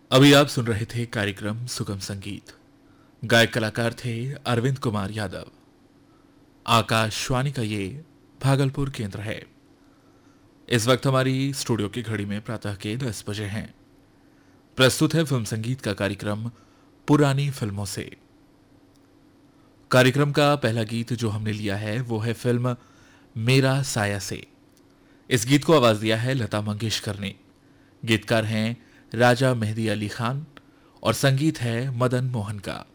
अभी आप सुन रहे थे कार्यक्रम सुगम संगीत। गायक कलाकार थे अरविंद कुमार यादव। आकाशवाणी का ये भागलपुर केंद्र है। इस वक्त हमारी स्टूडियो की घड़ी में प्रातः के 10 बजे हैं। प्रस्तुत है फिल्म संगीत का कार्यक्रम पुरानी फिल्मों से। कार्यक्रम का पहला गीत जो हमने लिया है वो है फिल्म मेरा साया से। इस गीत को आवाज दिया है लता मंगेशकर ने। गीतकार हैं राजा मेहदी अली खान और संगीत है मदन मोहन का।